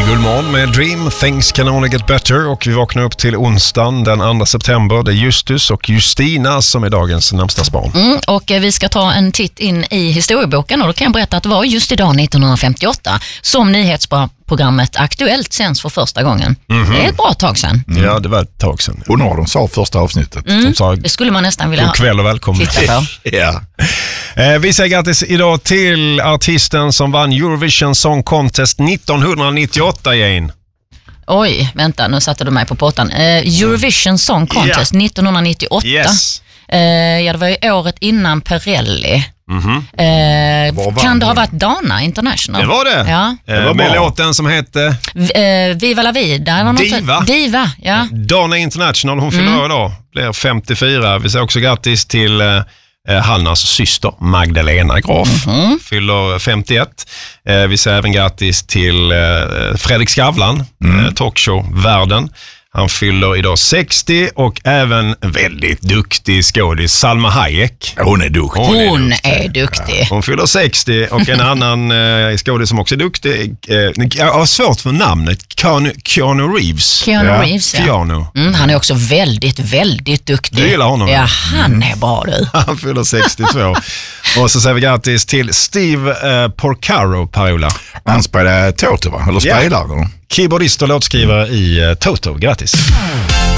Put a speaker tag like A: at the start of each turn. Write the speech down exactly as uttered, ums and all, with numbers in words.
A: Guldmorgon med Dream, Things Can Only Get Better, och vi vaknar upp till onsdagen den andra september. Det är Justus och Justina som är dagens namnsdagsbarn.
B: Mm, och vi ska ta en titt in i historieboken, och då kan jag berätta att det var just idag nittonhundrafemtioåtta som nyhetsprogrammet Aktuellt sänds för första gången. Mm-hmm. Det är ett bra tag sedan.
A: Mm. Ja, det var ett tag sedan.
C: Och när de sa första avsnittet.
B: Mm,
A: de sa,
B: det skulle man nästan vilja
A: god kväll och välkommen.
B: titta på.
C: Ja.
A: Eh, vi säger grattis idag till artisten som vann Eurovision Song Contest nittonhundranittioåtta, Jane.
B: Oj, vänta, nu satte du mig på pottan. Eh, Eurovision Song Contest
A: yeah.
B: nittonhundranittioåtta.
A: Yes.
B: Eh, ja, det var ju året innan Perrelli.
A: Mm-hmm.
B: Eh, kan det ha varit Dana International?
A: Det var det.
B: Ja.
A: Eh, det var med låten som hette
B: v- eh, Viva la Vida. Eller
A: Diva.
B: något. Diva, ja.
A: Dana International, hon fyller mm. idag. Blir femtiofyra. Vi säger också grattis till eh, Hannas syster Magdalena Graf. Mm-hmm. Fyller femtioett. Eh, vi säger även grattis till eh, Fredrik Skavlan, mm. eh, talkshow-världen. Han fyller idag sextio, och även en väldigt duktig skådis, Salma Hayek.
C: Hon är duktig.
B: Hon, hon är duktig. Är duktig.
A: Ja, hon fyller sextio, och en annan eh, skådis som också är duktig. Eh, jag har svårt för namnet. Keanu, Keanu Reeves.
B: Keanu ja. Reeves, ja.
A: Keanu.
B: Mm, han är också väldigt, väldigt duktig.
A: Du gillar honom?
B: Ja, han är bra du.
A: Han fyller sextiotvå. Och så säger vi grattis till Steve eh, Porcaro, Parola.
C: Han spelar Toto, va? Eller spelar yeah.
A: Keyboardist och låtskrivare i uh, Toto. Grattis.